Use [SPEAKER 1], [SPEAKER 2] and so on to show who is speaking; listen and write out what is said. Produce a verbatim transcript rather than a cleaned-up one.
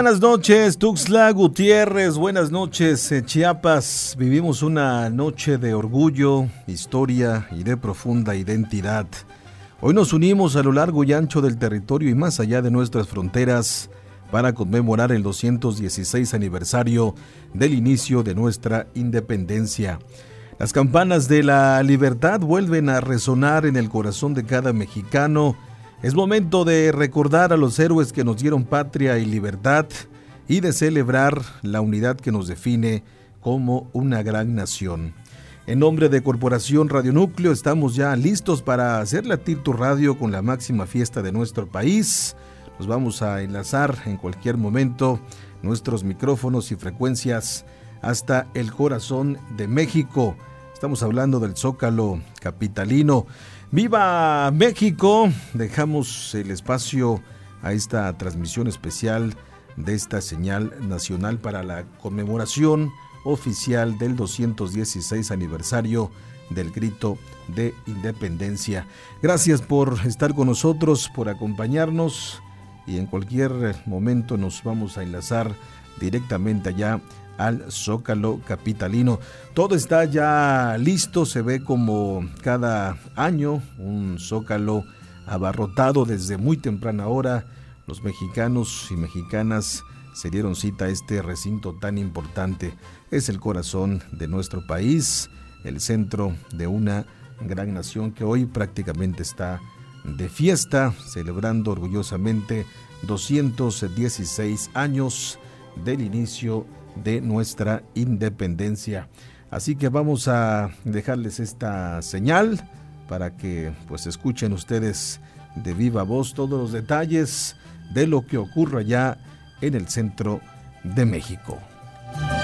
[SPEAKER 1] buenas noches, Tuxtla Gutiérrez, buenas noches, eh, Chiapas. Vivimos una noche de orgullo, historia y de profunda identidad. Hoy nos unimos a lo largo y ancho del territorio y más allá de nuestras fronteras para conmemorar el doscientos dieciséis aniversario del inicio de nuestra independencia. Las campanas de la libertad vuelven a resonar en el corazón de cada mexicano. Es momento de recordar a los héroes que nos dieron patria y libertad y de celebrar la unidad que nos define como una gran nación. En nombre de Corporación Radio Núcleo estamos ya listos para hacer latir tu radio con la máxima fiesta de nuestro país. Nos vamos a enlazar en cualquier momento nuestros micrófonos y frecuencias hasta el corazón de México. Estamos hablando del Zócalo capitalino. ¡Viva México! Dejamos el espacio a esta transmisión especial de esta señal nacional para la conmemoración oficial del doscientos dieciséis aniversario del grito de independencia. Gracias por estar con nosotros, por acompañarnos, y en cualquier momento nos vamos a enlazar directamente allá al Zócalo capitalino. Todo está ya listo, se ve como cada año un Zócalo abarrotado desde muy temprana hora. Los mexicanos y mexicanas se dieron cita a este recinto tan importante. Es el corazón de nuestro país, el centro de una gran nación que hoy prácticamente está de fiesta, celebrando orgullosamente doscientos dieciséis años del inicio de nuestra independencia. Así que vamos a dejarles esta señal para que pues escuchen ustedes de viva voz todos los detalles de lo que ocurra allá en el centro de México.